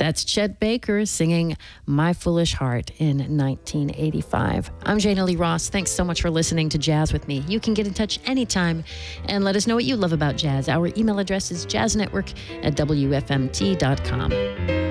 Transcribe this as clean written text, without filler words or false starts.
That's Chet Baker singing My Foolish Heart in 1985. I'm Jana Lee Ross. Thanks so much for listening to Jazz with me. You can get in touch anytime and let us know what you love about jazz. Our email address is jazznetwork@wfmt.com.